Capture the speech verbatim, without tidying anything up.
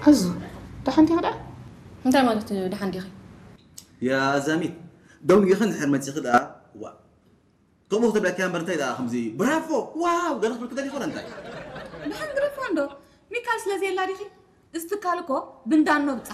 هزو دحنتي خدا انت ما قلت دحنتي خي يا زميل دون يخن حرمتي خدا وا كم وقت بلا كان برتاي دا خمزي برافو واو قرص بالكدا يخون انت دحن غرفاندو ميكاس لازي لا ديخي استقالكو بندانو